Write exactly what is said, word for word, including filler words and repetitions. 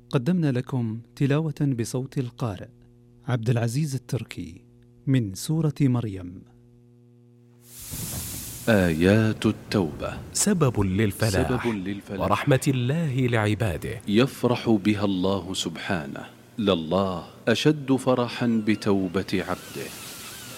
قدمنا لكم تلاوة بصوت القارئ عبد العزيز التركي من سورة مريم. آيات التوبة سبب للفلاح, سبب للفلاح ورحمة الله لعباده. يفرح بها الله سبحانه، لله أشد فرحا بتوبة عبده.